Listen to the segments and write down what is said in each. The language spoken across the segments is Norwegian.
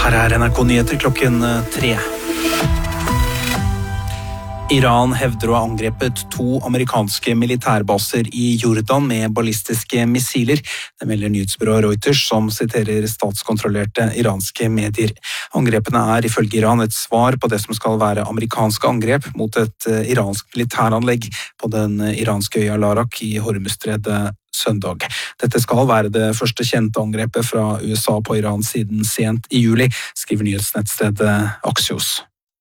Her NRK Nyheter klokken 3. Iran hevder å ha angrepet 2 amerikanske militærbaser i Jordan med ballistiske missiler. Det melder nyhetsbyrået Reuters, som siterer statskontrollerte iranske medier. Angrepene ifølge Iran et svar på det som skal være amerikanske angrep mot et iransk militæranlegg på den iranske øya Larak i Hormuzstredet søndag. Dette skal være det første kjente angrepet fra USA på Iran siden sent i juli, skriver nyhetsnettstedet Axios.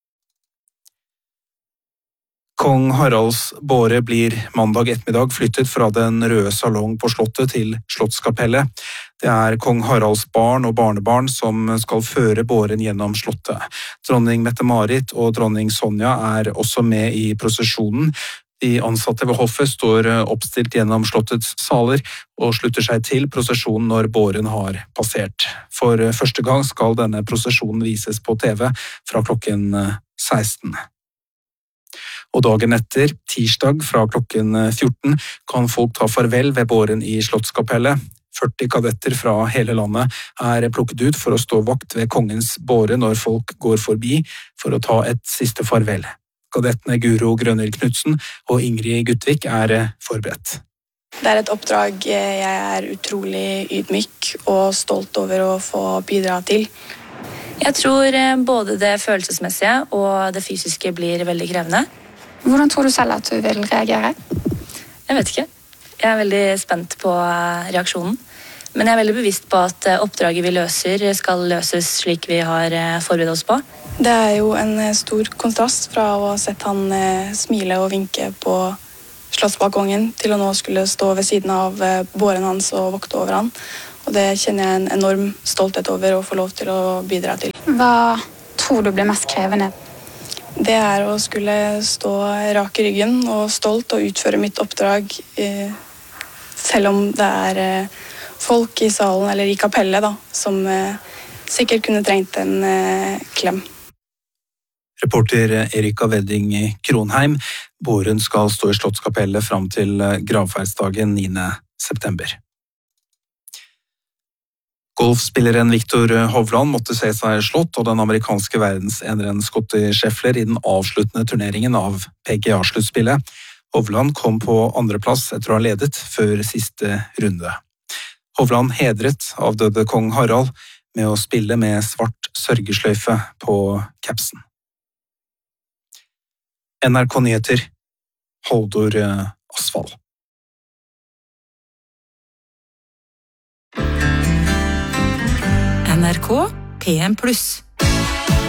Kong Haralds båre blir mandag ettermiddag flyttet fra den røde salong på slottet til Slottskapellet. Det kong Haralds barn og barnebarn som skal føre båren gjennom slottet. Dronning Mette-Marit og dronning Sonja også med i prosesjonen. De ansatte ved hoffet står oppstilt gjennom slottets saler og slutter seg til prosesjonen når båren har passert. For første gang skal denne prosesjonen vises på TV fra klokken 16. Og dagen etter, tirsdag fra klokken 14, kan folk ta farvel ved båren i Slottskapellet. 40 kadetter fra hele landet plukket ut for å stå vakt ved kongens båre når folk går forbi for å ta et siste farvel. Kadettene Guro Grønhild Knudsen og Ingrid Gutvik forberedt. Det et oppdrag jeg utrolig ydmyk og stolt over å få bidra til. Jeg tror både det følelsesmessige og det fysiske blir veldig krevende. Hvordan tror du selv at du vil reagere? Jeg vet ikke. Jeg veldig spent på reaksjonen. Men jeg veldig bevisst på at oppdraget vi løser skal løses slik vi har forberedt oss på. Det jo en stor kontrast fra å ha sett han smile og vinke på slottsbalkongen til å nå skulle stå ved siden av båren hans og vokte over han. Og det kjenner jeg en enorm stolthet over å få lov til å bidra til. Hva tror du blir mest krevende? Det å skulle stå rak i ryggen og stolt og utføre mitt oppdrag, selv om det folk i salen eller i kapellet som sikkert kunne trengt en klem. Reporter Erika Wedding Kronheim. Båren skal stå i Slottskapellet fram til gravferdsdagen 9. september. Golfspilleren Viktor Hovland måtte se seg slått av den amerikanske verdenseneren Scottie Scheffler i den avsluttende turneringen av PGA-sluttspillet. Hovland kom på andreplass etter å ha ledet før siste runde. Hovland hedret avdøde kong Harald med å spille med svart sørgesløyfe på capsen. NRK Nyheter, Haldor Asvald. NRK PM+.